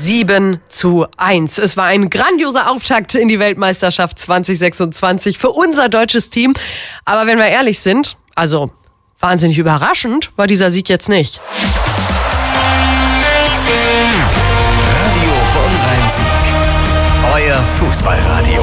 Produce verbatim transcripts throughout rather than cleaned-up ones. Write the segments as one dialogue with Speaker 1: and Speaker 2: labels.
Speaker 1: sieben zu eins. Es war ein grandioser Auftakt in die Weltmeisterschaft zwanzig sechsundzwanzig für unser deutsches Team. Aber wenn wir ehrlich sind, also wahnsinnig überraschend war dieser Sieg jetzt nicht.
Speaker 2: Radio Bonn-Rhein-Sieg. Euer Fußballradio.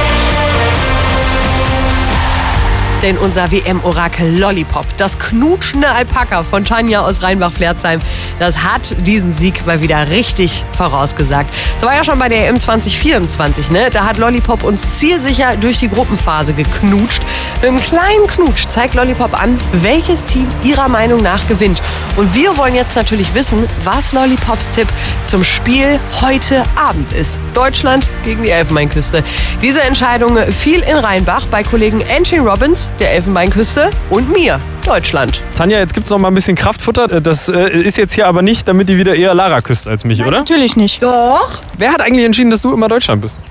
Speaker 1: Denn unser W M-Orakel Lollipop, das knutschende Alpaka von Tanja aus Rheinbach-Pflerzheim, das hat diesen Sieg mal wieder richtig vorausgesagt. Das war ja schon bei der E M zwanzig vierundzwanzig, ne? Da hat Lollipop uns zielsicher durch die Gruppenphase geknutscht. Mit einem kleinen Knutsch zeigt Lollipop an, welches Team ihrer Meinung nach gewinnt. Und wir wollen jetzt natürlich wissen, was Lollipops Tipp zum Spiel heute Abend ist. Deutschland gegen die Elfenbeinküste. Diese Entscheidung fiel in Rheinbach bei Kollegen Angie Robbins, der Elfenbeinküste, und mir, Deutschland.
Speaker 3: Tanja, jetzt gibt's noch mal ein bisschen Kraftfutter. Das äh, ist jetzt hier aber nicht, damit die wieder eher Lara küsst als mich,
Speaker 4: Nein,
Speaker 3: oder?
Speaker 4: Natürlich nicht.
Speaker 1: Doch.
Speaker 3: Wer hat eigentlich entschieden, dass du immer Deutschland bist?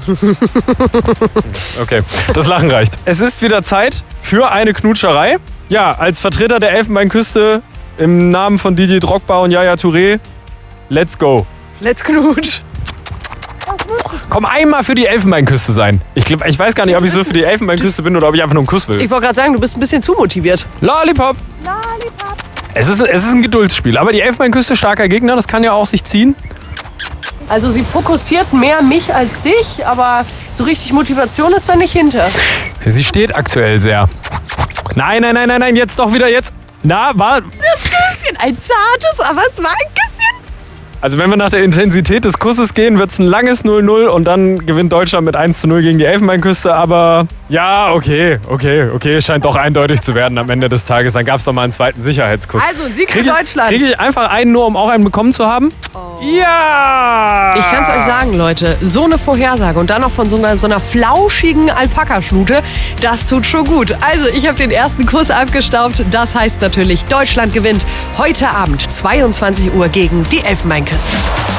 Speaker 3: Okay, das Lachen reicht. Es ist wieder Zeit für eine Knutscherei. Ja, als Vertreter der Elfenbeinküste im Namen von Didier Drogba und Yaya Touré, let's go.
Speaker 1: Let's knutsch.
Speaker 3: Komm, einmal für die Elfenbeinküste sein. Ich, glaub, ich weiß gar nicht, ob ich so für die Elfenbeinküste bin oder ob ich einfach nur einen Kuss will.
Speaker 1: Ich wollte gerade sagen, du bist ein bisschen zu motiviert.
Speaker 3: Lollipop. Lollipop. Es ist, es ist ein Geduldsspiel, aber die Elfenbeinküste, starker Gegner, das kann ja auch sich ziehen.
Speaker 1: Also sie fokussiert mehr mich als dich, aber so richtig Motivation ist da nicht hinter.
Speaker 3: Sie steht aktuell sehr. Nein, nein, nein, nein, nein, jetzt doch wieder, jetzt. Na, war...
Speaker 1: Das Küsschen, ein zartes, aber es war ein Küsschen.
Speaker 3: Also wenn wir nach der Intensität des Kusses gehen, wird es ein langes null null und dann gewinnt Deutschland mit eins zu null gegen die Elfenbeinküste. Aber ja, okay, okay, okay, scheint doch eindeutig zu werden am Ende des Tages. Dann gab es doch mal einen zweiten Sicherheitskuss.
Speaker 1: Also ein Sieg für
Speaker 3: Krieg ich,
Speaker 1: Deutschland.
Speaker 3: Kriege ich einfach einen nur, um auch einen bekommen zu haben? Oh. Ja!
Speaker 1: Ich kann es euch sagen, Leute, so eine Vorhersage und dann noch von so einer, so einer flauschigen Alpaka-Schnute, das tut schon gut. Also ich habe den ersten Kuss abgestaubt. Das heißt natürlich, Deutschland gewinnt heute Abend zweiundzwanzig Uhr gegen die Elfenbeinküste.